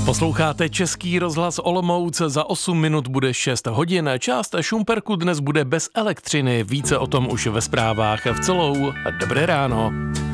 Posloucháte Český rozhlas Olomouc, za 8 minut bude 6 hodin. Část Šumperku dnes bude bez elektřiny, více o tom už ve zprávách v Celou. Dobré ráno.